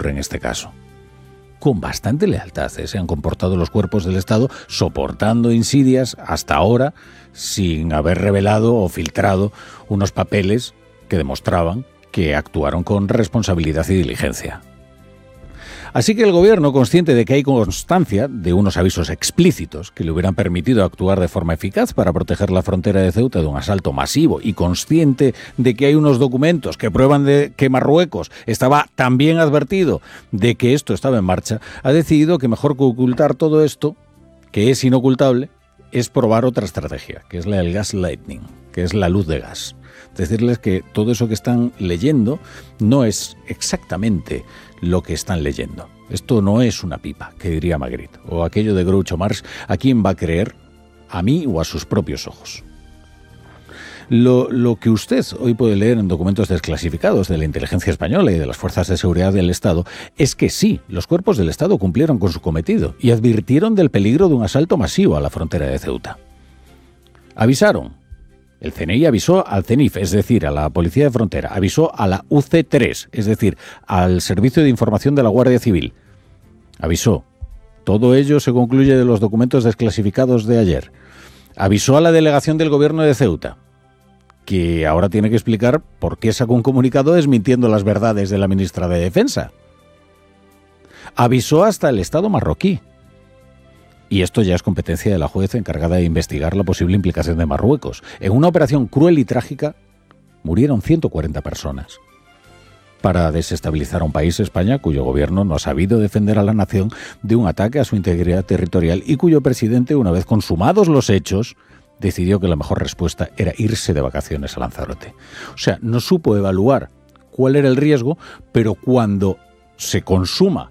ocurre en este caso. Con bastante lealtad se han comportado los cuerpos del Estado, soportando insidias hasta ahora, sin haber revelado o filtrado unos papeles que demostraban que actuaron con responsabilidad y diligencia. Así que el gobierno, consciente de que hay constancia de unos avisos explícitos que le hubieran permitido actuar de forma eficaz para proteger la frontera de Ceuta de un asalto masivo, y consciente de que hay unos documentos que prueban de que Marruecos estaba también advertido de que esto estaba en marcha, ha decidido que mejor que ocultar todo esto, que es inocultable, es probar otra estrategia, que es la del gaslighting, que es la luz de gas. Decirles que todo eso que están leyendo no es exactamente lo que están leyendo. Esto no es una pipa, que diría Magritte, o aquello de Groucho Marx: ¿a quién va a creer? ¿A mí o a sus propios ojos? Lo que usted hoy puede leer en documentos desclasificados de la inteligencia española y de las fuerzas de seguridad del Estado es que sí, los cuerpos del Estado cumplieron con su cometido y advirtieron del peligro de un asalto masivo a la frontera de Ceuta. Avisaron. El CNI avisó al CENIF, es decir, a la Policía de Frontera, avisó a la UC3, es decir, al Servicio de Información de la Guardia Civil. Avisó. Todo ello se concluye de los documentos desclasificados de ayer. Avisó a la delegación del Gobierno de Ceuta, que ahora tiene que explicar por qué sacó un comunicado desmintiendo las verdades de la ministra de Defensa. Avisó hasta el Estado marroquí. Y esto ya es competencia de la juez encargada de investigar la posible implicación de Marruecos. En una operación cruel y trágica, murieron 140 personas. Para desestabilizar a un país, España, cuyo gobierno no ha sabido defender a la nación de un ataque a su integridad territorial y cuyo presidente, una vez consumados los hechos, decidió que la mejor respuesta era irse de vacaciones a Lanzarote. O sea, no supo evaluar cuál era el riesgo, pero cuando se consuma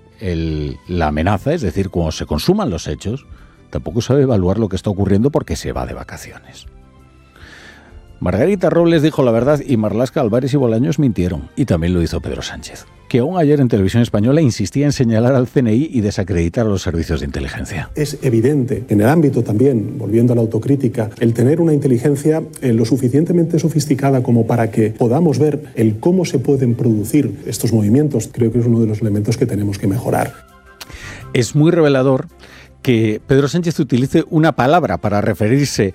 la amenaza, es decir, cuando se consuman los hechos, tampoco sabe evaluar lo que está ocurriendo porque se va de vacaciones. Margarita Robles dijo la verdad y Marlaska, Álvarez y Bolaños mintieron, y también lo hizo Pedro Sánchez, que aún ayer en Televisión Española insistía en señalar al CNI y desacreditar a los servicios de inteligencia. Es evidente, en el ámbito también, volviendo a la autocrítica, el tener una inteligencia lo suficientemente sofisticada como para que podamos ver el cómo se pueden producir estos movimientos, creo que es uno de los elementos que tenemos que mejorar. Es muy revelador que Pedro Sánchez utilice una palabra para referirse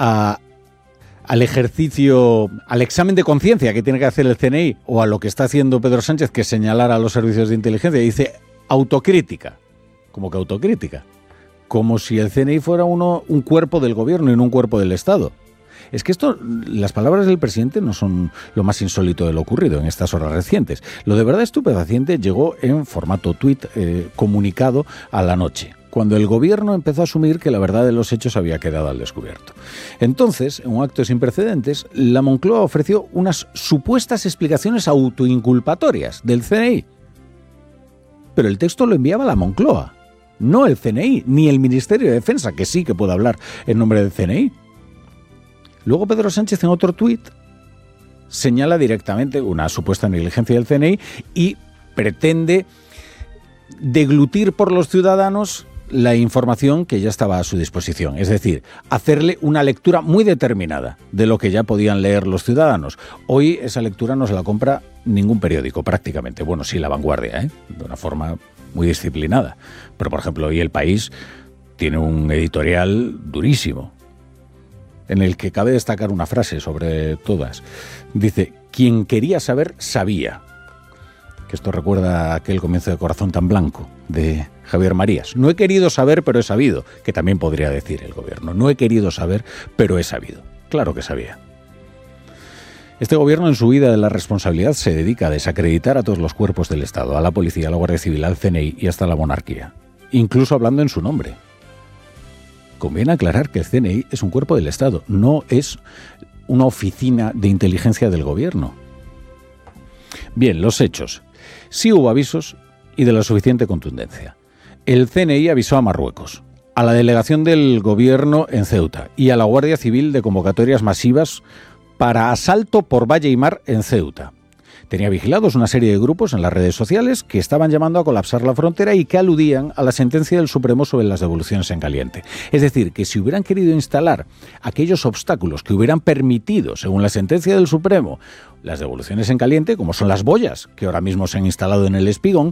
al ejercicio, al examen de conciencia que tiene que hacer el CNI o a lo que está haciendo Pedro Sánchez, que es señalar a los servicios de inteligencia. Dice autocrítica. ¿Cómo que autocrítica? Como si el CNI fuera un cuerpo del gobierno y no un cuerpo del Estado. Es que las palabras del presidente no son lo más insólito de lo ocurrido en estas horas recientes. Lo de verdad estupefaciente llegó en formato tuit comunicado a la noche, cuando el gobierno empezó a asumir que la verdad de los hechos había quedado al descubierto. Entonces, en un acto sin precedentes, la Moncloa ofreció unas supuestas explicaciones autoinculpatorias del CNI. Pero el texto lo enviaba la Moncloa, no el CNI, ni el Ministerio de Defensa, que sí que puede hablar en nombre del CNI. Luego Pedro Sánchez, en otro tuit, señala directamente una supuesta negligencia del CNI y pretende deglutir por los ciudadanos la información que ya estaba a su disposición, es decir, hacerle una lectura muy determinada de lo que ya podían leer los ciudadanos. Hoy esa lectura no se la compra ningún periódico prácticamente, bueno, sí, La Vanguardia, de una forma muy disciplinada, pero por ejemplo hoy El País tiene un editorial durísimo, en el que cabe destacar una frase sobre todas. Dice: quien quería saber, sabía. Que esto recuerda a aquel comienzo de Corazón tan blanco, de Javier Marías. No he querido saber, pero he sabido, que también podría decir el gobierno. No he querido saber, pero he sabido. Claro que sabía. Este gobierno, en su huida de la responsabilidad, se dedica a desacreditar a todos los cuerpos del Estado, a la policía, a la Guardia Civil, al CNI y hasta a la monarquía, incluso hablando en su nombre. Conviene aclarar que el CNI es un cuerpo del Estado, no es una oficina de inteligencia del gobierno. Bien, los hechos. Sí hubo avisos y de la suficiente contundencia. El CNI avisó a Marruecos, a la delegación del gobierno en Ceuta y a la Guardia Civil de convocatorias masivas para asalto por valle y mar en Ceuta. Tenía vigilados una serie de grupos en las redes sociales que estaban llamando a colapsar la frontera y que aludían a la sentencia del Supremo sobre las devoluciones en caliente. Es decir, que si hubieran querido instalar aquellos obstáculos que hubieran permitido, según la sentencia del Supremo, las devoluciones en caliente, como son las boyas que ahora mismo se han instalado en el Espigón,